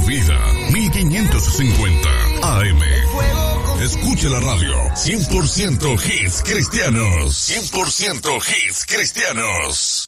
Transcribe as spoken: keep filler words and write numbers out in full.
vida, mil quinientos cincuenta A M. Escuche la radio, cien por ciento hits cristianos, cien por ciento hits cristianos.